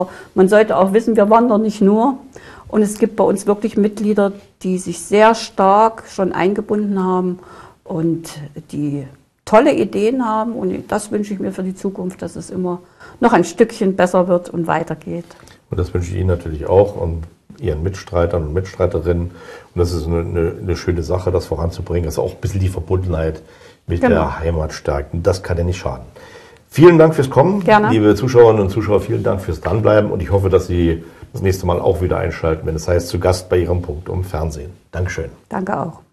Man sollte auch wissen, wir wandern nicht nur. Und es gibt bei uns wirklich Mitglieder, die sich sehr stark schon eingebunden haben und die tolle Ideen haben. Und das wünsche ich mir für die Zukunft, dass es immer noch ein Stückchen besser wird und weitergeht. Und das wünsche ich Ihnen natürlich auch und Ihren Mitstreitern und Mitstreiterinnen. Und das ist eine schöne Sache, das voranzubringen. Das ist auch ein bisschen die Verbundenheit mit der Heimat stärken. Das kann ja nicht schaden. Vielen Dank fürs Kommen. Gerne. Liebe Zuschauerinnen und Zuschauer, vielen Dank fürs Dranbleiben. Und ich hoffe, dass Sie das nächste Mal auch wieder einschalten, wenn es heißt, zu Gast bei Ihrem Punktum Fernsehen. Dankeschön. Danke auch.